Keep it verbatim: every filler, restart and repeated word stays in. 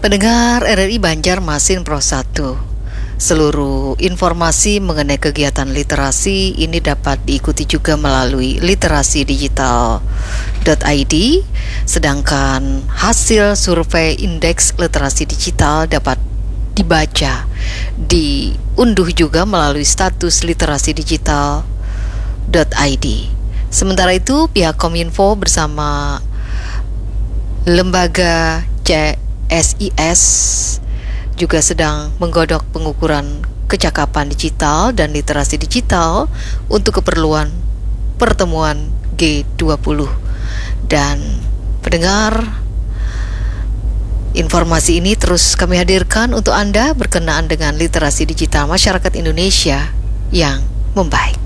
Pendengar R R I Banjarmasin Pro satu, seluruh informasi mengenai kegiatan literasi ini dapat diikuti juga melalui literasi digital dot i d, sedangkan hasil survei indeks literasi digital dapat dibaca, diunduh juga melalui status literasi digital dot i d. Sementara itu, pihak Kominfo bersama lembaga C S I S juga sedang menggodok pengukuran kecakapan digital dan literasi digital untuk keperluan pertemuan G dua puluh. Dan pendengar, informasi ini terus kami hadirkan untuk Anda berkenaan dengan literasi digital masyarakat Indonesia yang membaik.